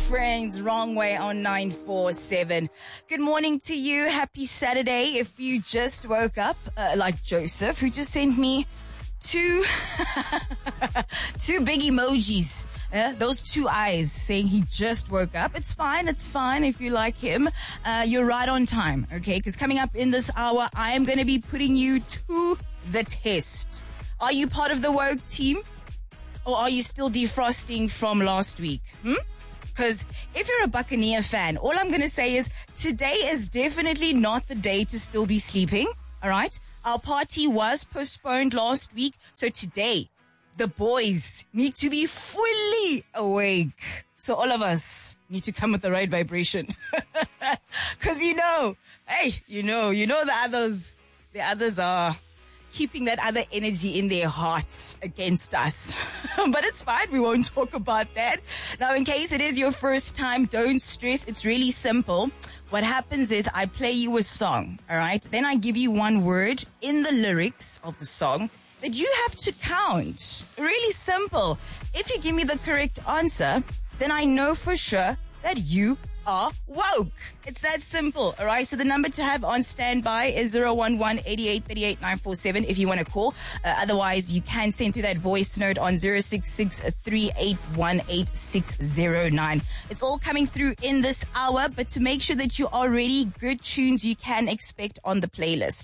friends, wrong way on 947. Good morning to you. Happy Saturday. If you just woke up, like Joseph, who just sent me two big emojis. Those two eyes saying he just woke up. It's fine if you like him. You're right on time, okay? Because coming up in this hour, I am going to be putting you to the test. Are you part of the woke team? Or are you still defrosting from last week? Because if you're a Buccaneer fan, all I'm going to say is today is definitely not the day to still be sleeping, all right? Our party was postponed last week, so today the boys need to be fully awake. So all of us need to come with the right vibration. Because you know the others are keeping that other energy in their hearts against us. But it's fine. We won't talk about that. Now, in case it is your first time, don't stress. It's really simple. What happens is I play you a song, all right? Then I give you one word in the lyrics of the song that you have to count. Really simple. If you give me the correct answer, then I know for sure that you are woke. It's that simple, all right? So the number to have on standby is 011-8838-947 if you want to call. Otherwise, you can send through that voice note on 066-3818-609. It's all coming through in this hour, but to make sure that you are ready, good tunes you can expect on the playlist.